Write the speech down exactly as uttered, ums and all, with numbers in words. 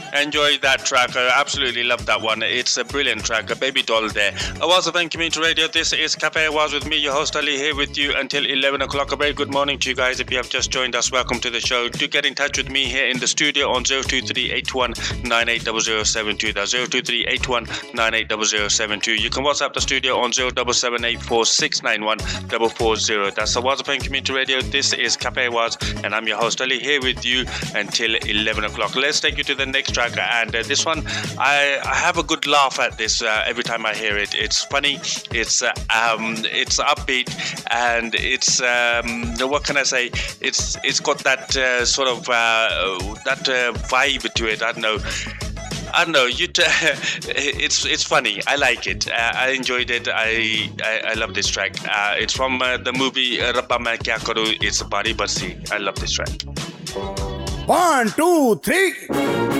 Enjoyed that track. I absolutely love that one. It's a brilliant track. A Baby Doll there. Awaaz of N Community Radio. This is Cafe Awaaz with me, your host Ali, here with you until eleven o'clock. A very good morning to you guys. If you have just joined us, welcome to the show. Do get in touch with me here in the studio on zero two three eight one nine eight zero zero seven two. That's zero two three eight one nine eight zero zero seven two. You can WhatsApp the studio on zero seven seven eight four six nine one four four zero. That's Awaaz of N Community Radio. This is Cafe Awaaz, and I'm your host Ali, here with you until eleven o'clock. Let's take you to the next track, and uh, this one, I, I have a good laugh at this uh, every time I hear it. It's funny, it's uh, um, it's upbeat, and it's um, what can I say? It's it's got that uh, sort of uh, that uh, vibe to it. I don't know. I don't know. You, t- it's it's funny. I like it. Uh, I enjoyed it. I I, I love this track. Uh, it's from uh, the movie uh, Rabba Main Kya Karu. It's Bari Barsi. I love this track. One, two, three.